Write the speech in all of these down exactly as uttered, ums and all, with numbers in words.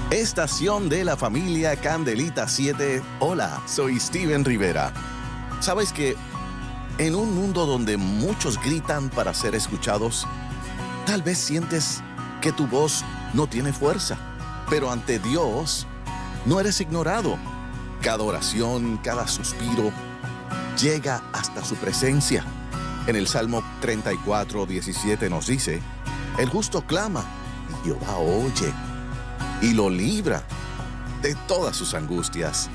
Estación de la familia Candelita siete. Hola, soy Steven Rivera. ¿Sabes que en un mundo donde muchos gritan para ser escuchados, tal vez sientes que tu voz no tiene fuerza, pero ante Dios no eres ignorado? Cada oración, cada suspiro llega hasta su presencia. En el Salmo treinta y cuatro, diecisiete nos dice: el justo clama y Jehová oye y lo libra de todas sus angustias.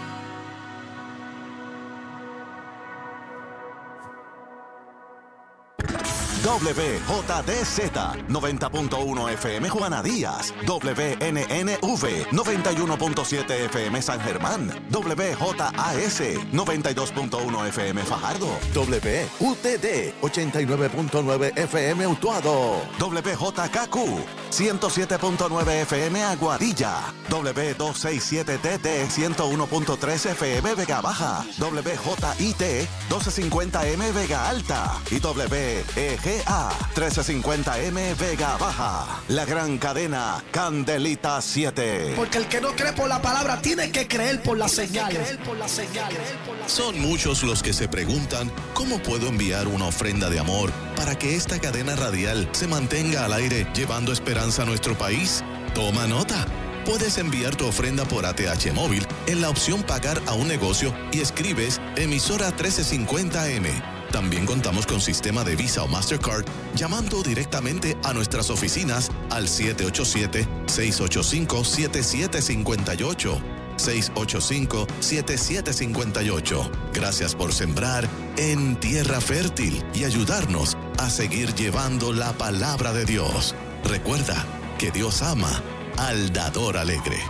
W J D Z noventa punto uno F M Juana Díaz, W N N V noventa y uno punto siete F M San Germán, W J A S noventa y dos punto uno F M Fajardo, W U T D ochenta y nueve punto nueve F M Utuado, W J K Q ciento siete punto nueve F M Aguadilla, W doscientos sesenta y siete T T ciento uno punto tres F M Vega Baja, W J I T doce cincuenta M Vega Alta y W E G A trece cincuenta M Vega Baja. La gran cadena Candelita siete. Porque el que no cree por la palabra tiene que creer por las señales. Son muchos los que se preguntan cómo puedo enviar una ofrenda de amor para que esta cadena radial se mantenga al aire llevando esperanza a nuestro país. Toma nota. Puedes enviar tu ofrenda por A T H móvil en la opción pagar a un negocio y escribes emisora trece cincuenta M. También contamos con sistema de Visa o Mastercard llamando directamente a nuestras oficinas al siete ocho siete, seis ocho cinco, siete siete cinco ocho. seis ocho cinco, siete siete cinco ocho. Gracias por sembrar en tierra fértil y ayudarnos a seguir llevando la palabra de Dios. Recuerda que Dios ama al dador alegre.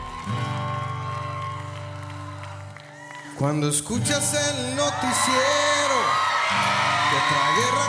Cuando escuchas el noticiero que trae